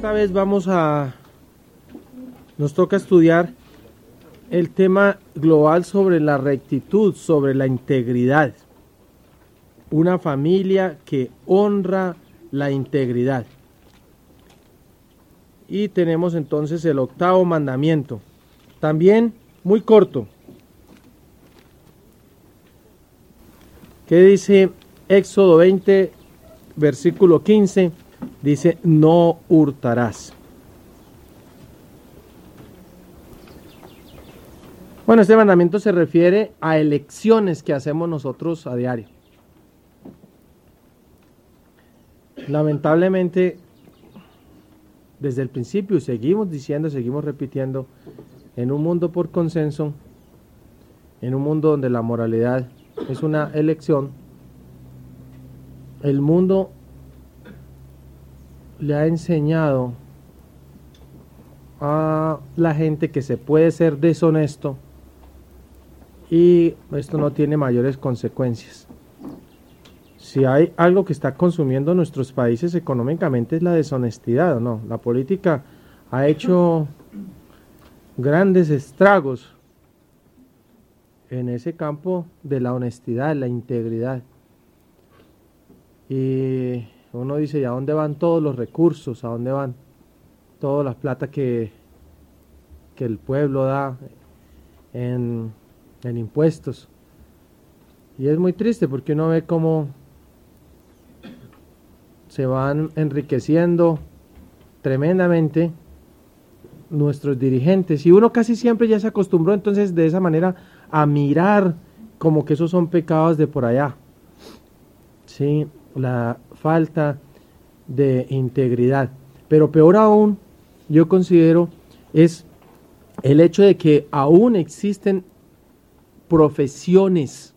Esta vez nos toca estudiar el tema global sobre la rectitud, sobre la integridad. Una familia que honra la integridad. Y tenemos entonces el 8º mandamiento, también muy corto. ¿Qué dice Éxodo 20, versículo 15? Dice, no hurtarás. Bueno, este mandamiento se refiere a elecciones que hacemos nosotros a diario. Lamentablemente, desde el principio, seguimos diciendo, seguimos repitiendo, en un mundo por consenso, en un mundo donde la moralidad es una elección, el mundo le ha enseñado a la gente que se puede ser deshonesto y esto no tiene mayores consecuencias. Si hay algo que está consumiendo nuestros países económicamente es la deshonestidad, ¿o no? La política ha hecho grandes estragos en ese campo de la honestidad, la integridad. Y uno dice, ¿y a dónde van todos los recursos? ¿A dónde van toda la plata que el pueblo da en impuestos? Y es muy triste porque uno ve cómo se van enriqueciendo tremendamente nuestros dirigentes. Y uno casi siempre ya se acostumbró entonces de esa manera a mirar como que esos son pecados de por allá. Sí, la falta de integridad. Pero peor aún, yo considero, es el hecho de que aún existen profesiones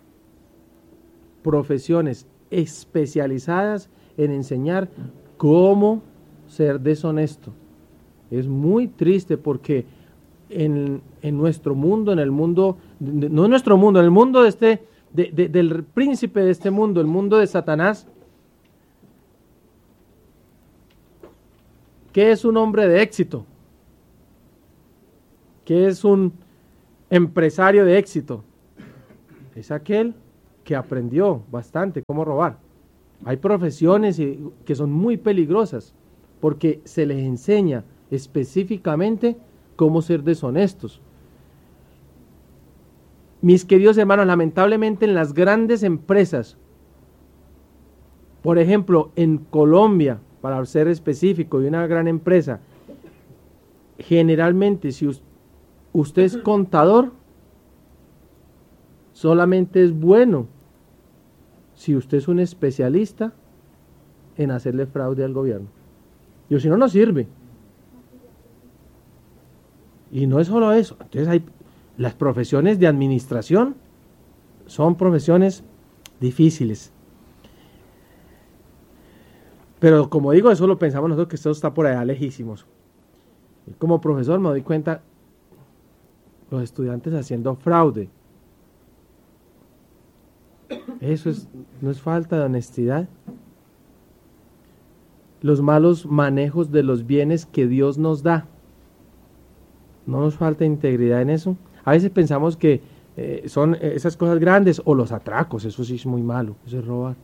especializadas en enseñar cómo ser deshonesto. Es muy triste porque en nuestro mundo, en el mundo, no en nuestro mundo, en el mundo del príncipe de este mundo, el mundo de Satanás, ¿qué es un hombre de éxito? ¿Qué es un empresario de éxito? Es aquel que aprendió bastante cómo robar. Hay profesiones que son muy peligrosas porque se les enseña específicamente cómo ser deshonestos. Mis queridos hermanos, lamentablemente en las grandes empresas, por ejemplo, en Colombia, para ser específico, de una gran empresa, generalmente si usted es contador, solamente es bueno si usted es un especialista en hacerle fraude al gobierno. Y si no, no sirve. Y no es solo eso. Entonces hay las profesiones de administración, son profesiones difíciles. Pero como digo, eso lo pensamos nosotros, que esto está por allá lejísimos. Y como profesor me doy cuenta, los estudiantes haciendo fraude. Eso no es falta de honestidad. Los malos manejos de los bienes que Dios nos da. No nos falta integridad en eso. A veces pensamos que son esas cosas grandes, o los atracos, eso sí es muy malo, eso es robar.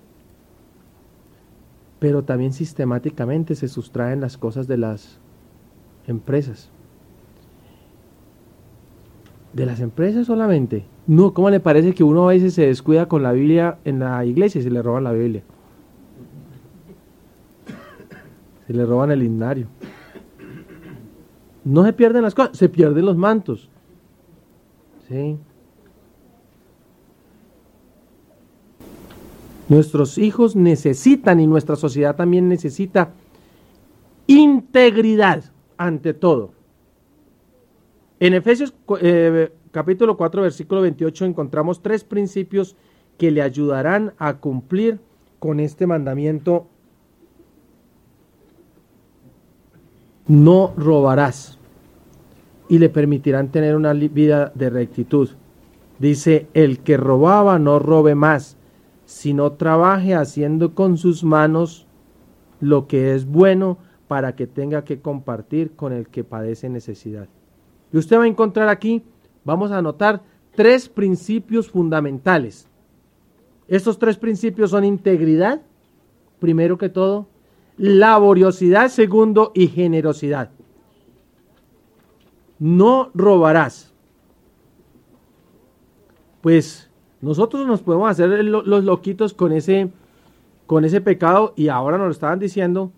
Pero también sistemáticamente se sustraen las cosas de las empresas. ¿De las empresas solamente? No, ¿cómo le parece que uno a veces se descuida con la Biblia en la iglesia y se le roban la Biblia? Se le roban el himnario. No se pierden las cosas, se pierden los mantos. ¿Sí? Nuestros hijos necesitan, y nuestra sociedad también necesita, integridad ante todo. En Efesios capítulo 4, versículo 28 encontramos 3 principios que le ayudarán a cumplir con este mandamiento: no robarás, y le permitirán tener una vida de rectitud. Dice, el que robaba no robe más, sino trabaje haciendo con sus manos lo que es bueno, para que tenga que compartir con el que padece necesidad. Y usted va a encontrar aquí, vamos a anotar 3 principios fundamentales. Estos 3 principios son integridad, primero que todo, laboriosidad, segundo, y generosidad. No robarás. Pues nosotros nos podemos hacer los loquitos con ese pecado, y ahora nos lo estaban diciendo,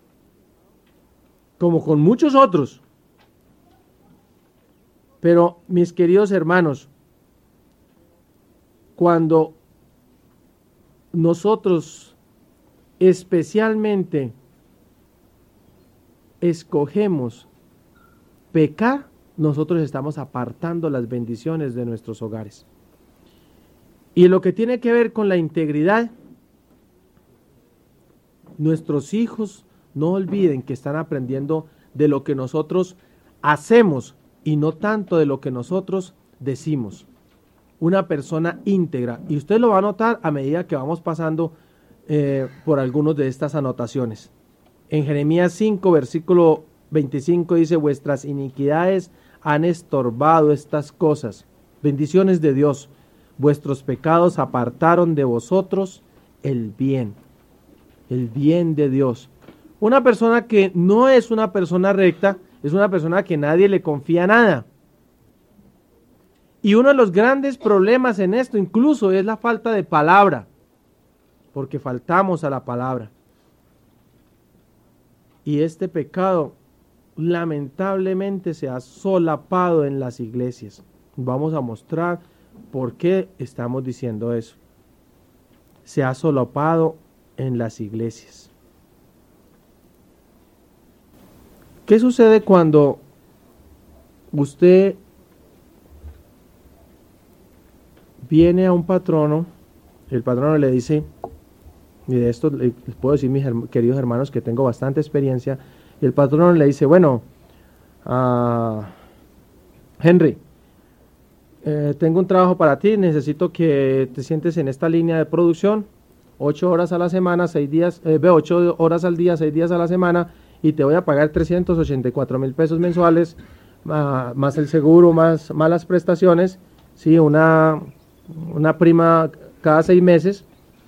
como con muchos otros. Pero, mis queridos hermanos, cuando nosotros especialmente escogemos pecar, nosotros estamos apartando las bendiciones de nuestros hogares. Y lo que tiene que ver con la integridad, nuestros hijos no olviden que están aprendiendo de lo que nosotros hacemos y no tanto de lo que nosotros decimos. Una persona íntegra, y usted lo va a notar a medida que vamos pasando por algunas de estas anotaciones. En Jeremías 5, versículo 25 dice: vuestras iniquidades han estorbado estas cosas. Bendiciones de Dios. Vuestros pecados apartaron de vosotros el bien de Dios. Una persona que no es una persona recta es una persona que nadie le confía nada. Y uno de los grandes problemas en esto incluso es la falta de palabra, porque faltamos a la palabra. Y este pecado lamentablemente se ha solapado en las iglesias. Vamos a mostrar por qué estamos diciendo eso. Se ha solapado en las iglesias. ¿Qué sucede cuando usted viene a un patrono? El patrono le dice, y de esto les puedo decir, mis queridos hermanos, que tengo bastante experiencia, y el patrono le dice: bueno, Henry, tengo un trabajo para ti, necesito que te sientes en esta línea de producción, 8 horas a la semana, 6 días, 8 horas al día, 6 días a la semana, y te voy a pagar 384,000 pesos mensuales, más el seguro, más las prestaciones, sí, una prima cada 6 meses,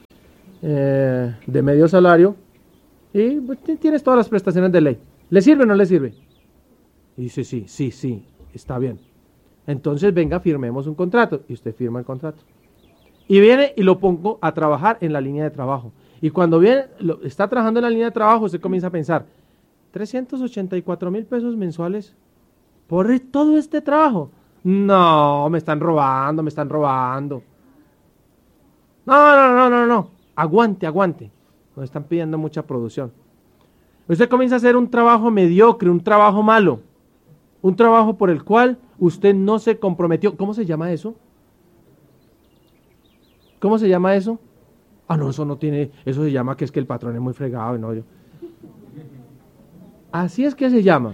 de medio salario, y pues, tienes todas las prestaciones de ley. ¿Le sirve o no le sirve? Y dice: sí, está bien. Entonces venga, firmemos un contrato. Y usted firma el contrato. Y viene y lo pongo a trabajar en la línea de trabajo. Y cuando viene, está trabajando en la línea de trabajo, usted comienza a pensar: 384,000 pesos mensuales por todo este trabajo. No, me están robando. No. Aguante. Nos están pidiendo mucha producción. Usted comienza a hacer un trabajo mediocre, un trabajo malo, un trabajo por el cual usted no se comprometió. ¿Cómo se llama eso? ¿Cómo se llama eso? No, eso no tiene, eso se llama que es que el patrón es muy fregado. Y no, yo. Así es que se llama.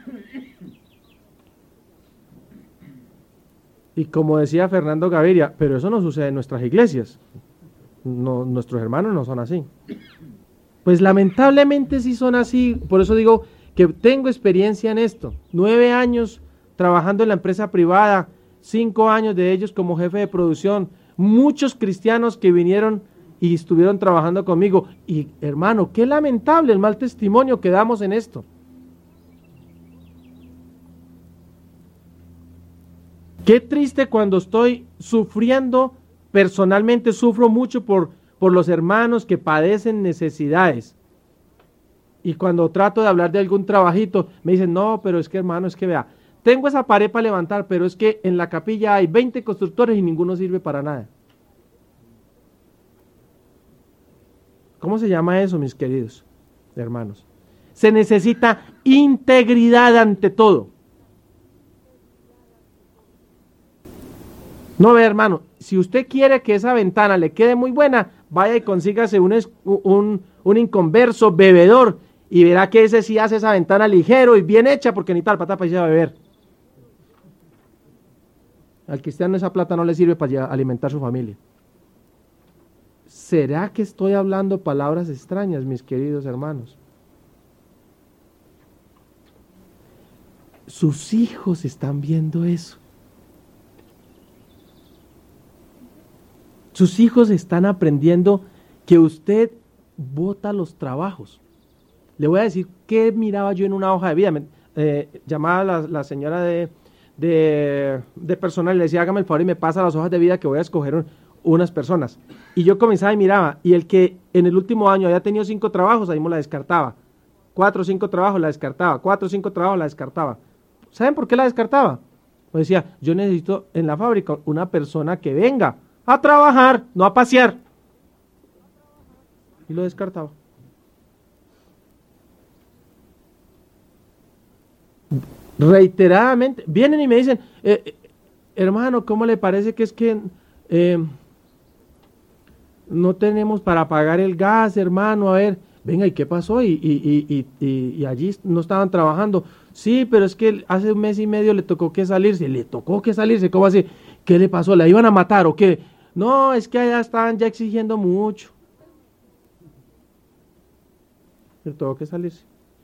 Y como decía Fernando Gaviria, pero eso no sucede en nuestras iglesias. No, nuestros hermanos no son así. Pues lamentablemente sí son así. Por eso digo que tengo experiencia en esto. 9 años trabajando en la empresa privada, 5 años de ellos como jefe de producción. Muchos cristianos que vinieron y estuvieron trabajando conmigo. Y hermano, qué lamentable el mal testimonio que damos en esto. Qué triste cuando estoy sufriendo, personalmente sufro mucho por los hermanos que padecen necesidades. Y cuando trato de hablar de algún trabajito, me dicen: no, pero es que hermano, es que vea, tengo esa pared para levantar, pero es que en la capilla hay 20 constructores y ninguno sirve para nada. ¿Cómo se llama eso, mis queridos hermanos? Se necesita integridad ante todo. No, ve, hermano, si usted quiere que esa ventana le quede muy buena, vaya y consígase un inconverso bebedor y verá que ese sí hace esa ventana ligero y bien hecha, porque ni tal plata para irse a beber. Al cristiano esa plata no le sirve para alimentar su familia. ¿Será que estoy hablando palabras extrañas, mis queridos hermanos? sus hijos están viendo eso. Sus hijos están aprendiendo que usted bota los trabajos. Le voy a decir qué miraba yo en una hoja de vida. Llamaba la señora de personal y le decía, hágame el favor y me pasa las hojas de vida que voy a escoger unas personas. Y yo comenzaba y miraba, y el que en el último año había tenido 5 trabajos, ahí me la descartaba. 4 o 5 trabajos la descartaba, 4 o 5 trabajos la descartaba. ¿Saben por qué la descartaba? Pues decía, yo necesito en la fábrica una persona que venga a trabajar, no a pasear. Y lo descartaba. Reiteradamente, vienen y me dicen, hermano, ¿cómo le parece que es que no tenemos para pagar el gas, hermano? A ver, venga, ¿y qué pasó? Y allí no estaban trabajando. Sí, pero es que hace 1 mes y medio le tocó que salirse, ¿cómo así? ¿Qué le pasó? ¿La iban a matar o qué? No, es que allá estaban ya exigiendo mucho. Le tocó que salirse.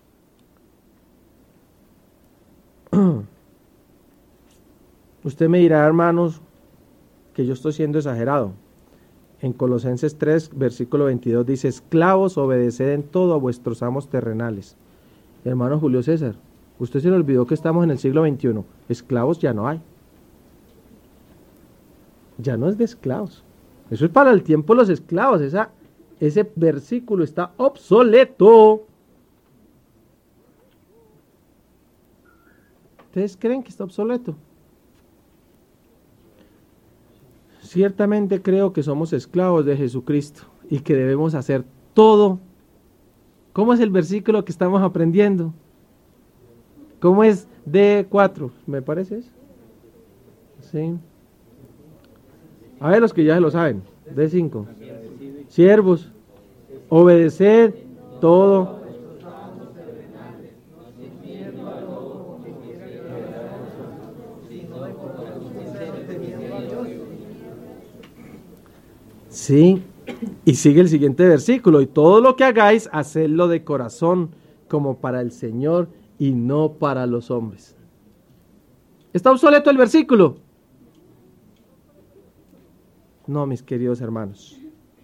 Usted me dirá, hermanos, que yo estoy siendo exagerado. En Colosenses 3, versículo 22 dice, esclavos, obedeced en todo a vuestros amos terrenales. Hermano Julio César, usted se le olvidó que estamos en el siglo XXI. Esclavos ya no hay. Ya no es de esclavos. Eso es para el tiempo de los esclavos. Ese versículo está obsoleto. ¿Ustedes creen que está obsoleto? Ciertamente creo que somos esclavos de Jesucristo y que debemos hacer todo. ¿Cómo es el versículo que estamos aprendiendo? ¿Cómo es? D4, ¿me parece eso? Sí. A ver, los que ya se lo saben. D5. Siervos, obedecer todo. Sí, y sigue el siguiente versículo, y todo lo que hagáis, hacedlo de corazón, como para el Señor y no para los hombres. ¿Está obsoleto el versículo? No, mis queridos hermanos.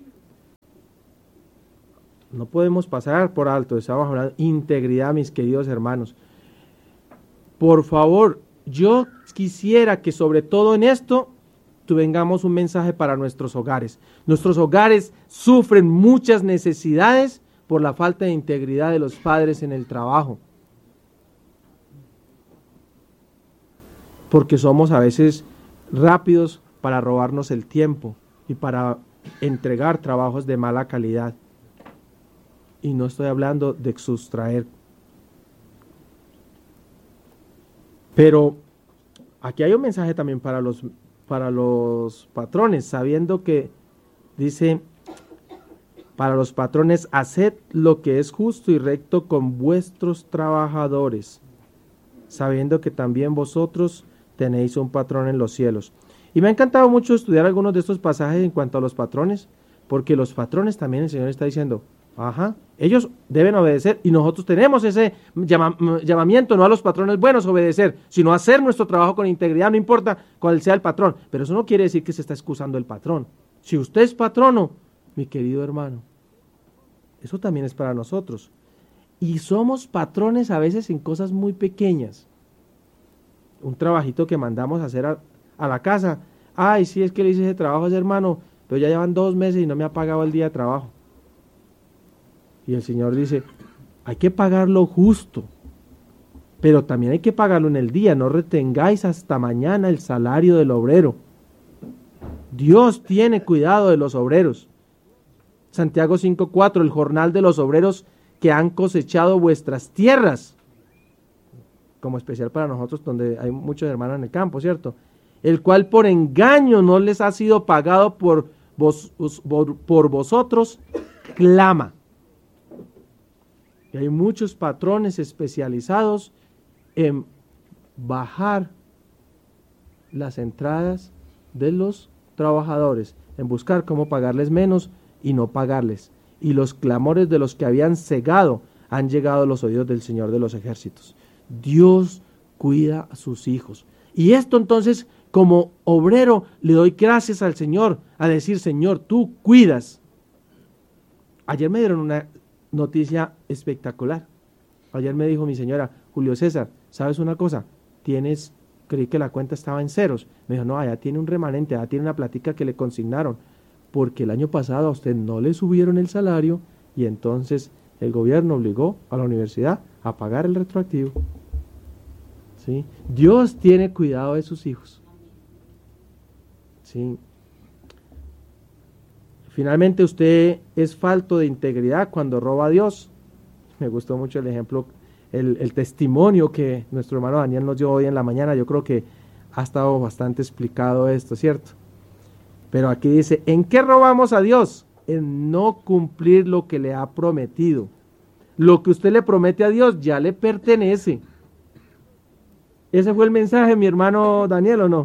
No podemos pasar por alto, estamos hablando de integridad, mis queridos hermanos. Por favor, yo quisiera que sobre todo en esto tengamos un mensaje para nuestros hogares. Nuestros hogares sufren muchas necesidades por la falta de integridad de los padres en el trabajo. Porque somos a veces rápidos para robarnos el tiempo y para entregar trabajos de mala calidad. Y no estoy hablando de sustraer. Pero aquí hay un mensaje también para los patrones, sabiendo que dice, para los patrones, haced lo que es justo y recto con vuestros trabajadores, sabiendo que también vosotros tenéis un patrón en los cielos. Y me ha encantado mucho estudiar algunos de estos pasajes en cuanto a los patrones, porque los patrones también el Señor está diciendo, ellos deben obedecer y nosotros tenemos ese llamamiento, no a los patrones buenos obedecer, sino hacer nuestro trabajo con integridad, no importa cuál sea el patrón. Pero eso no quiere decir que se está excusando el patrón. Si usted es patrono, mi querido hermano, eso también es para nosotros. Y somos patrones a veces en cosas muy pequeñas. Un trabajito que mandamos a hacer a la casa. Ay, sí, es que le hice ese trabajo a ese hermano, pero ya llevan 2 meses y no me ha pagado el día de trabajo. Y el Señor dice, hay que pagarlo justo, pero también hay que pagarlo en el día, no retengáis hasta mañana el salario del obrero. Dios tiene cuidado de los obreros. Santiago 5:4, el jornal de los obreros que han cosechado vuestras tierras, como especial para nosotros donde hay muchos hermanos en el campo, ¿cierto? El cual por engaño no les ha sido pagado por vosotros, clama. Y hay muchos patrones especializados en bajar las entradas de los trabajadores, en buscar cómo pagarles menos y no pagarles. Y los clamores de los que habían cegado han llegado a los oídos del Señor de los ejércitos. Dios cuida a sus hijos. Y esto entonces, como obrero, le doy gracias al Señor, a decir, Señor, tú cuidas. Ayer me dieron una noticia espectacular. Ayer me dijo mi señora, Julio César, ¿sabes una cosa? Creí que la cuenta estaba en ceros. Me dijo, no, allá tiene un remanente, allá tiene una plática que le consignaron, porque el año pasado a usted no le subieron el salario y entonces el gobierno obligó a la universidad a pagar el retroactivo. ¿Sí? Dios tiene cuidado de sus hijos. ¿Sí? Finalmente usted es falto de integridad cuando roba a Dios. Me gustó mucho el ejemplo, el testimonio que nuestro hermano Daniel nos dio hoy en la mañana. Yo creo que ha estado bastante explicado esto, ¿cierto? Pero aquí dice, ¿en qué robamos a Dios? En no cumplir lo que le ha prometido. Lo que usted le promete a Dios ya le pertenece. ¿Ese fue el mensaje, mi hermano Daniel, o no?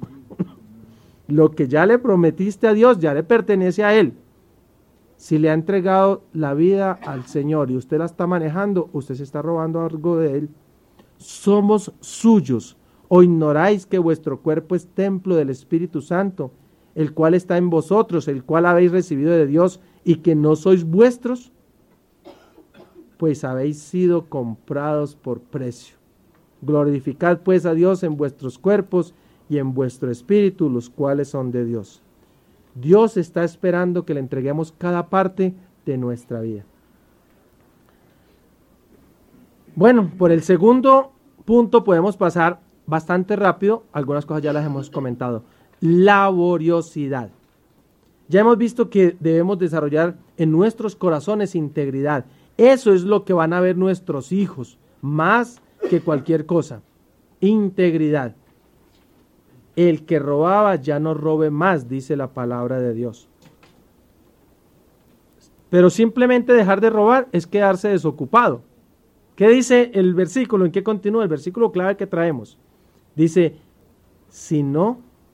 Lo que ya le prometiste a Dios ya le pertenece a Él. Si le ha entregado la vida al Señor y usted la está manejando, usted se está robando algo de Él. Somos suyos. ¿O ignoráis que vuestro cuerpo es templo del Espíritu Santo, el cual está en vosotros, el cual habéis recibido de Dios, y que no sois vuestros? Pues habéis sido comprados por precio. Glorificad pues a Dios en vuestros cuerpos y en vuestro espíritu, los cuales son de Dios. Dios está esperando que le entreguemos cada parte de nuestra vida. Bueno, por el segundo punto podemos pasar bastante rápido, algunas cosas ya las hemos comentado. Laboriosidad. Ya hemos visto que debemos desarrollar en nuestros corazones integridad. Eso es lo que van a ver nuestros hijos, más que cualquier cosa. Integridad. El que robaba ya no robe más, dice la palabra de Dios. Pero simplemente dejar de robar es quedarse desocupado. ¿Qué dice el versículo? ¿En qué continúa? El versículo clave que traemos. Dice, si no,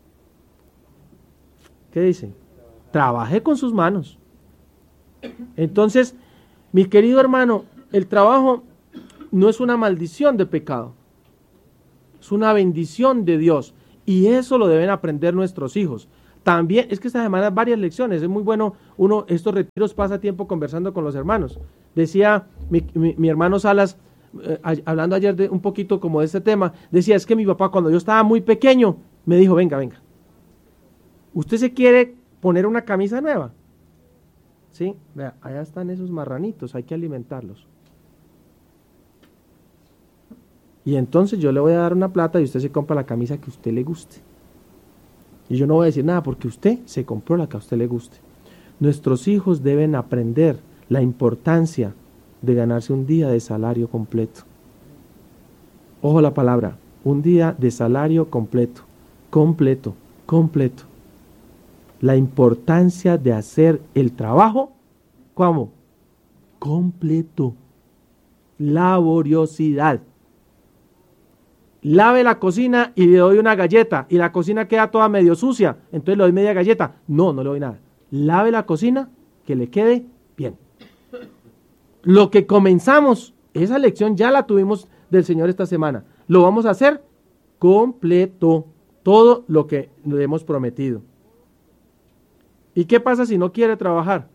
¿qué dice? Trabaje con sus manos. Entonces, mi querido hermano, el trabajo no es una maldición de pecado. Es una bendición de Dios. Y eso lo deben aprender nuestros hijos. También, es que esta semana varias lecciones, es muy bueno, estos retiros pasa tiempo conversando con los hermanos. Decía mi hermano Salas, hablando ayer un poquito como de este tema, decía, es que mi papá cuando yo estaba muy pequeño, me dijo, venga, ¿usted se quiere poner una camisa nueva? Sí, vea, allá están esos marranitos, hay que alimentarlos. Y entonces yo le voy a dar una plata y usted se compra la camisa que a usted le guste. Y yo no voy a decir nada porque usted se compró la que a usted le guste. Nuestros hijos deben aprender la importancia de ganarse un día de salario completo. Ojo la palabra, un día de salario completo, completo. La importancia de hacer el trabajo, ¿cómo? Completo. Laboriosidad. Lave la cocina y le doy una galleta y la cocina queda toda medio sucia, entonces le doy media galleta. No le doy nada. Lave la cocina, que le quede bien. Lo que comenzamos, esa lección ya la tuvimos del Señor esta semana. Lo vamos a hacer completo, todo lo que le hemos prometido. ¿Y qué pasa si no quiere trabajar?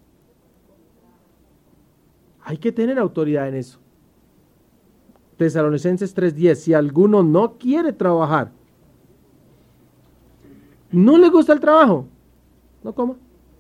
Hay que tener autoridad en eso. Tesalonicenses 3:10, si alguno no quiere trabajar, no le gusta el trabajo, no coma.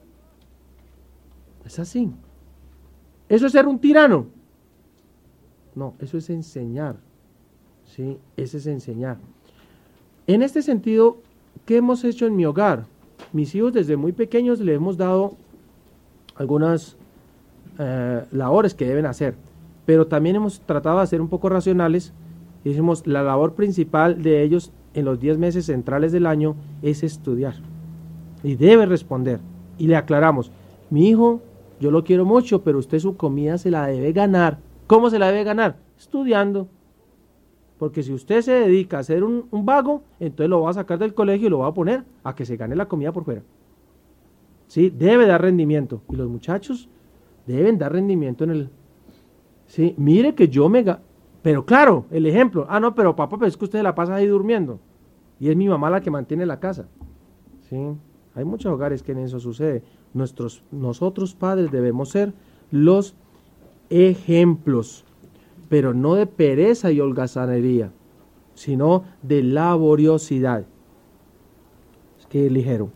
Es así. ¿Eso es ser un tirano? No, eso es enseñar. Sí, eso es enseñar. En este sentido, ¿qué hemos hecho en mi hogar? Mis hijos desde muy pequeños les hemos dado algunas labores que deben hacer. Pero también hemos tratado de ser un poco racionales. Dijimos, la labor principal de ellos en los 10 meses centrales del año es estudiar. Y debe responder. Y le aclaramos, mi hijo, yo lo quiero mucho, pero usted su comida se la debe ganar. ¿Cómo se la debe ganar? Estudiando. Porque si usted se dedica a ser un vago, entonces lo va a sacar del colegio y lo va a poner a que se gane la comida por fuera. ¿Sí? Debe dar rendimiento. Y los muchachos deben dar rendimiento en el... Sí, mire que Pero claro, el ejemplo, no, pero papá, pero es que usted se la pasa ahí durmiendo. Y es mi mamá la que mantiene la casa. ¿Sí? Hay muchos hogares que en eso sucede. Nosotros padres debemos ser los ejemplos, pero no de pereza y holgazanería, sino de laboriosidad. Es que es ligero.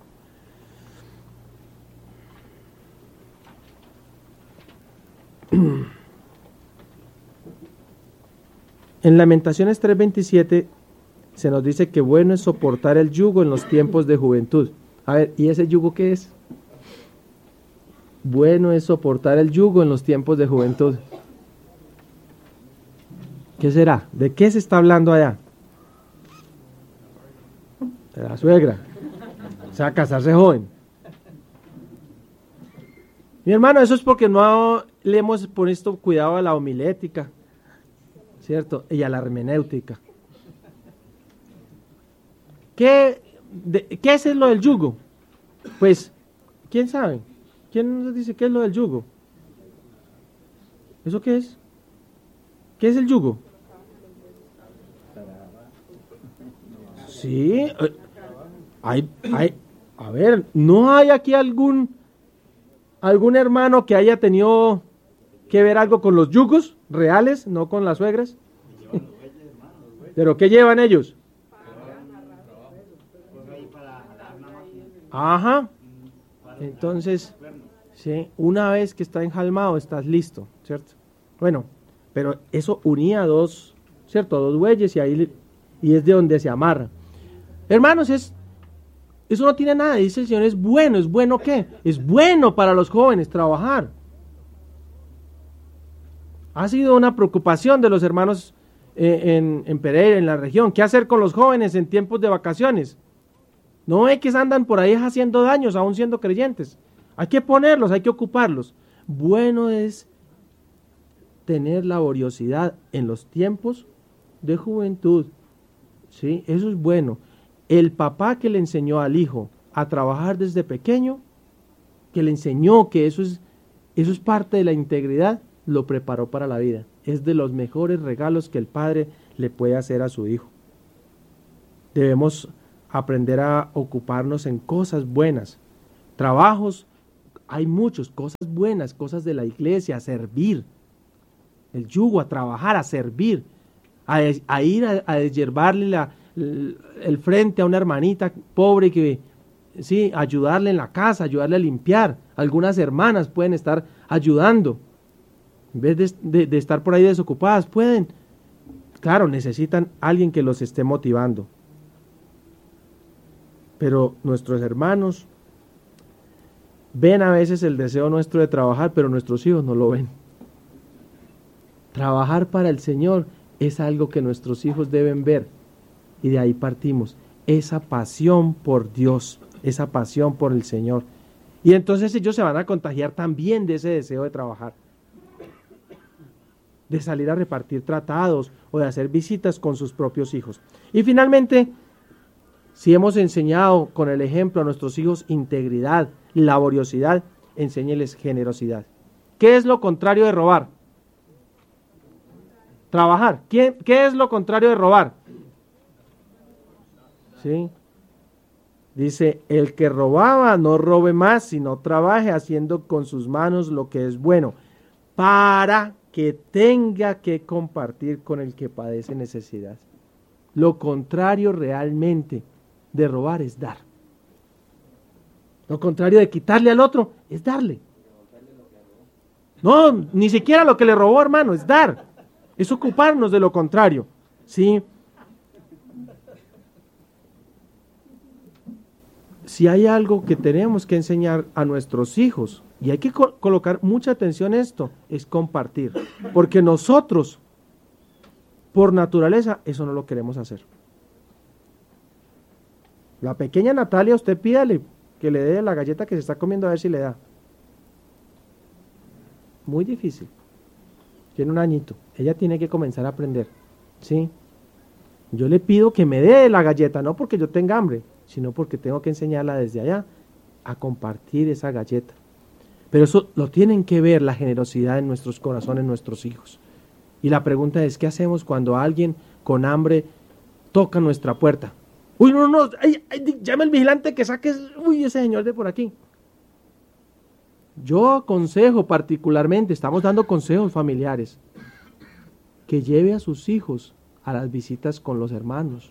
En Lamentaciones 3:27 se nos dice que bueno es soportar el yugo en los tiempos de juventud. A ver, ¿y ese yugo qué es? Bueno es soportar el yugo en los tiempos de juventud. ¿Qué será? ¿De qué se está hablando allá? De la suegra. O sea, casarse joven. Mi hermano, eso es porque no le hemos puesto cuidado a la homilética, ¿cierto? Y a la hermenéutica. ¿Qué es lo del yugo? Pues, ¿quién sabe? ¿Quién nos dice qué es lo del yugo? ¿Eso qué es? ¿Qué es el yugo? Sí, a ver, ¿no hay aquí algún hermano que haya tenido que ver algo con los yugos reales, no con las suegras? ¿Pero qué llevan ellos? Ajá. Entonces, sí, una vez que está enjalmado, estás listo, ¿cierto? Bueno, pero eso unía dos, ¿cierto? Dos bueyes y es de donde se amarra. Hermanos, eso no tiene nada, dice el Señor, ¿es bueno qué? Es bueno para los jóvenes trabajar. Ha sido una preocupación de los hermanos en Pereira, en la región. ¿Qué hacer con los jóvenes en tiempos de vacaciones? No es que andan por ahí haciendo daños, aún siendo creyentes. Hay que ponerlos, hay que ocuparlos. Bueno es tener laboriosidad en los tiempos de juventud. ¿Sí? Eso es bueno. El papá que le enseñó al hijo a trabajar desde pequeño, que le enseñó que eso es parte de la integridad, lo preparó para la vida. Es de los mejores regalos que el padre le puede hacer a su hijo. Debemos aprender a ocuparnos en cosas buenas. Trabajos, hay muchos, cosas buenas, cosas de la iglesia, a servir. El yugo, a trabajar, a servir. A ir a deshiervarle el frente a una hermanita pobre que, sí, ayudarle en la casa, ayudarle a limpiar. Algunas hermanas pueden estar ayudando. En vez de estar por ahí desocupadas, pueden. Claro, necesitan alguien que los esté motivando. Pero nuestros hermanos ven a veces el deseo nuestro de trabajar, pero nuestros hijos no lo ven. Trabajar para el Señor es algo que nuestros hijos deben ver. Y de ahí partimos. Esa pasión por Dios, esa pasión por el Señor. Y entonces ellos se van a contagiar también de ese deseo de trabajar. De salir a repartir tratados o de hacer visitas con sus propios hijos. Y finalmente, si hemos enseñado con el ejemplo a nuestros hijos integridad, laboriosidad, enséñeles generosidad. ¿Qué es lo contrario de robar? Trabajar. ¿Qué es lo contrario de robar? ¿Sí? Dice, el que robaba no robe más, sino trabaje haciendo con sus manos lo que es bueno, para que tenga que compartir con el que padece necesidad. Lo contrario realmente de robar es dar. Lo contrario de quitarle al otro es darle. No, ni siquiera lo que le robó, hermano, es dar. Es ocuparnos de lo contrario. ¿Sí? Si hay algo que tenemos que enseñar a nuestros hijos, y hay que colocar mucha atención en esto, es compartir. Porque nosotros, por naturaleza, eso no lo queremos hacer. La pequeña Natalia, usted pídale que le dé la galleta que se está comiendo a ver si le da. Muy difícil. Tiene un añito. Ella tiene que comenzar a aprender. ¿Sí? Yo le pido que me dé la galleta, no porque yo tenga hambre, sino porque tengo que enseñarla desde allá a compartir esa galleta. Pero eso lo tienen que ver, la generosidad en nuestros corazones, nuestros hijos. Y la pregunta es, ¿qué hacemos cuando alguien con hambre toca nuestra puerta? Uy, no, llame al vigilante que saque, ese señor de por aquí. Yo aconsejo particularmente, estamos dando consejos familiares, que lleve a sus hijos a las visitas con los hermanos.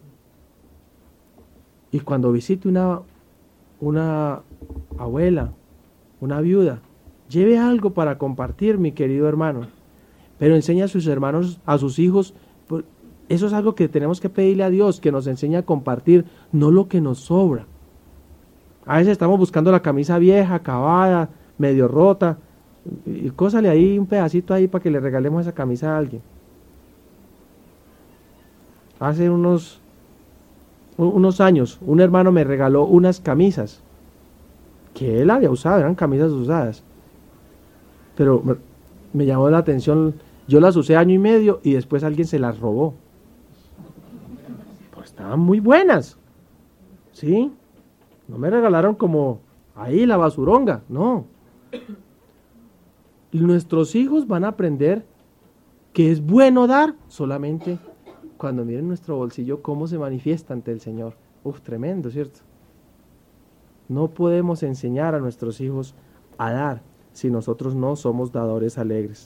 Y cuando visite una abuela, una viuda, lleve algo para compartir, mi querido hermano. Pero enseñe a sus hermanos, a sus hijos. Eso es algo que tenemos que pedirle a Dios, que nos enseñe a compartir, no lo que nos sobra. A veces estamos buscando la camisa vieja, acabada, medio rota, y cósale ahí un pedacito ahí para que le regalemos esa camisa a alguien. Hace unos años, un hermano me regaló unas camisas que él había usado, eran camisas usadas, pero me llamó la atención. Yo las usé año y medio y después alguien se las robó. Pues estaban muy buenas, ¿sí? No me regalaron como ahí la basuronga, no. Nuestros hijos van a aprender que es bueno dar solamente cuando miren nuestro bolsillo cómo se manifiesta ante el Señor. Tremendo, ¿cierto? No podemos enseñar a nuestros hijos a dar si nosotros no somos dadores alegres.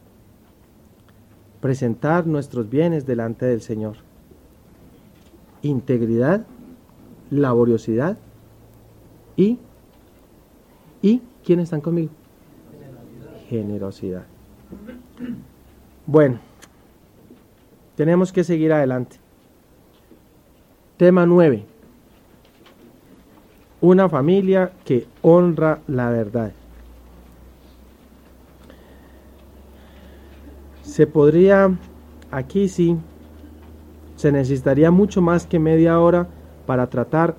Presentar nuestros bienes delante del Señor. Integridad, laboriosidad y ¿quiénes están conmigo? Generosidad. Bueno, tenemos que seguir adelante. Tema 9. Una familia que honra la verdad. Se podría, aquí sí, se necesitaría mucho más que media hora para tratar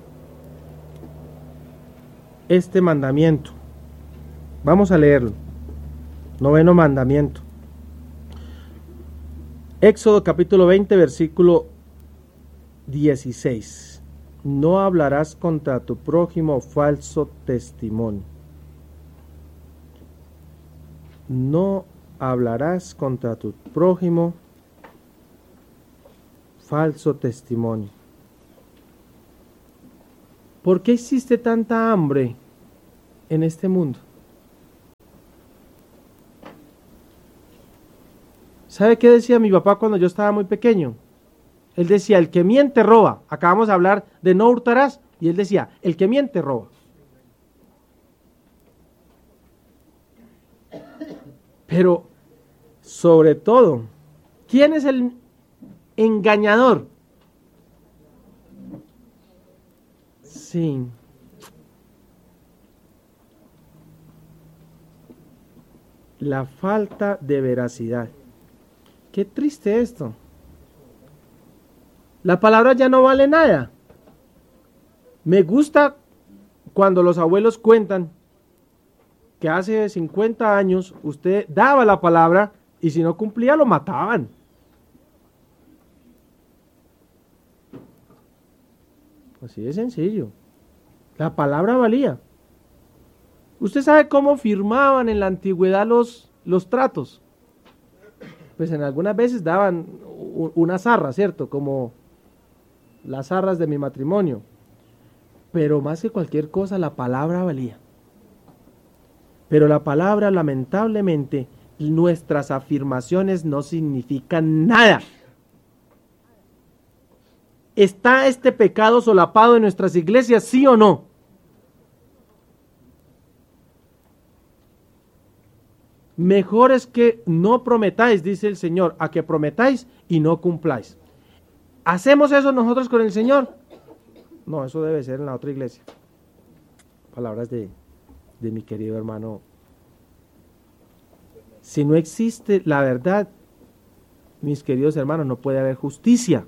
este mandamiento. Vamos a leerlo. 9º mandamiento. Éxodo capítulo 20, versículo 16. No hablarás contra tu prójimo falso testimonio. No hablarás contra tu prójimo falso testimonio. ¿Por qué existe tanta hambre en este mundo? ¿Sabe qué decía mi papá cuando yo estaba muy pequeño? Él decía, el que miente roba. Acabamos de hablar de no hurtarás. Y él decía, el que miente roba. Pero, sobre todo, ¿quién es el engañador? Sí. La falta de veracidad. Qué triste esto. La palabra ya no vale nada. Me gusta cuando los abuelos cuentan que hace 50 años usted daba la palabra y si no cumplía lo mataban. Así de sencillo. La palabra valía. ¿Usted sabe cómo firmaban en la antigüedad los tratos? Pues en algunas veces daban una zarra, ¿cierto? Como las arras de mi matrimonio. Pero más que cualquier cosa, la palabra valía. Pero la palabra, lamentablemente, nuestras afirmaciones no significan nada. ¿Está este pecado solapado en nuestras iglesias, sí o no? Mejor es que no prometáis, dice el Señor, a que prometáis y no cumpláis. ¿Hacemos eso nosotros con el Señor? No, eso debe ser en la otra iglesia. Palabras de mi querido hermano. Si no existe la verdad, mis queridos hermanos, no puede haber justicia.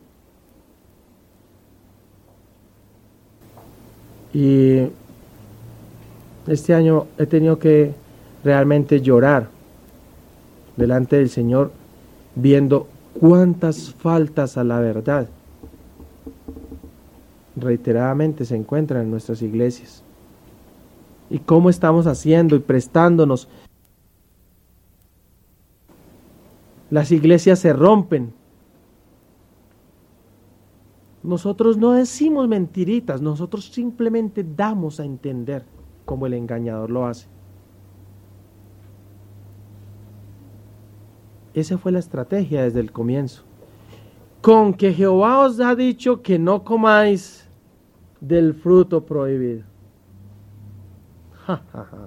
Y este año he tenido que realmente llorar delante del Señor, viendo cuántas faltas a la verdad reiteradamente se encuentran en nuestras iglesias y cómo estamos haciendo y prestándonos. Las iglesias se rompen. Nosotros no decimos mentiritas, nosotros simplemente damos a entender como el engañador lo hace. Esa fue la estrategia desde el comienzo. Con que Jehová os ha dicho que no comáis del fruto prohibido. Ja, ja, ja.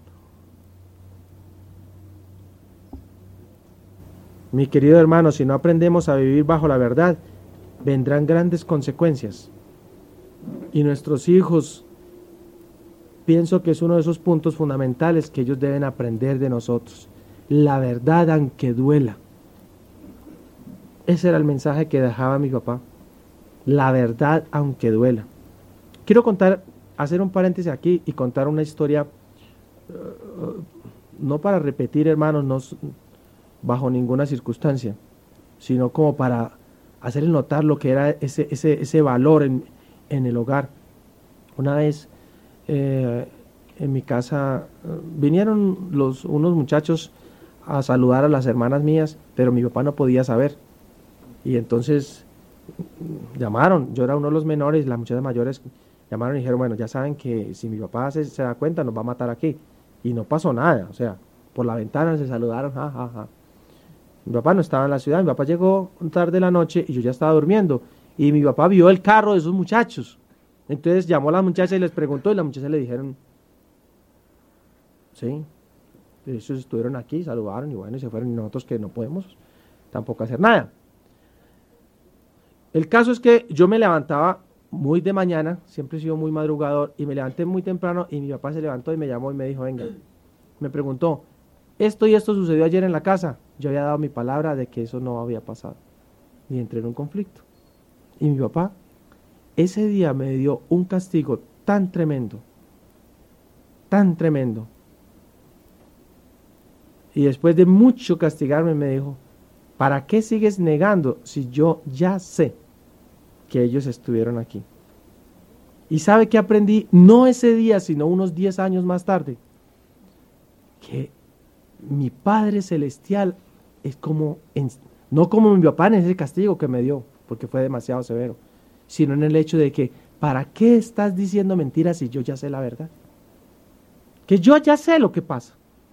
Mi querido hermano, si no aprendemos a vivir bajo la verdad, vendrán grandes consecuencias. Y nuestros hijos, pienso que es uno de esos puntos fundamentales que ellos deben aprender de nosotros. La verdad aunque duela. Ese era el mensaje que dejaba mi papá. La verdad aunque duela. Quiero hacer un paréntesis aquí y contar una historia, no para repetir, hermanos, no, bajo ninguna circunstancia, sino como para hacerles notar lo que era ese valor en el hogar. Una vez en mi casa vinieron unos muchachos a saludar a las hermanas mías, pero mi papá no podía saber. Y entonces llamaron, yo era uno de los menores, las muchachas mayores llamaron y dijeron, bueno, ya saben que si mi papá se da cuenta nos va a matar aquí. Y no pasó nada, o sea, por la ventana se saludaron, ja, ja, ja. Mi papá no estaba en la ciudad, mi papá llegó tarde de la noche y yo ya estaba durmiendo. Y mi papá vio el carro de esos muchachos. Entonces llamó a las muchachas y les preguntó y las muchachas le dijeron, sí, ellos estuvieron aquí, saludaron y bueno, y se fueron y nosotros que no podemos tampoco hacer nada. El caso es que yo me levantaba muy de mañana, siempre he sido muy madrugador, y me levanté muy temprano y mi papá se levantó y me llamó y me dijo, venga, me preguntó, esto y esto sucedió ayer en la casa. Yo había dado mi palabra de que eso no había pasado y entré en un conflicto. Y mi papá ese día me dio un castigo tan tremendo, y después de mucho castigarme me dijo, ¿para qué sigues negando si yo ya sé que ellos estuvieron aquí? Y ¿sabe qué aprendí? No ese día, sino unos 10 años más tarde, que mi Padre Celestial es como, no como mi papá en ese castigo que me dio, porque fue demasiado severo, sino en el hecho de que, ¿para qué estás diciendo mentiras si yo ya sé la verdad? Que yo ya sé lo que pasa.